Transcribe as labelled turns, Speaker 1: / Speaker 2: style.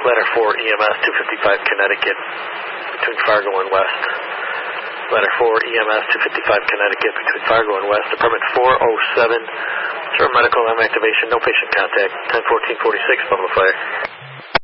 Speaker 1: Ladder 4 EMS 255 Connecticut between Fargo and West. Ladder 4 EMS 255 Connecticut between Fargo and West. Department 407. Zero medical, I'm activation, no patient contact. 10-14-46, Buffalo Fire.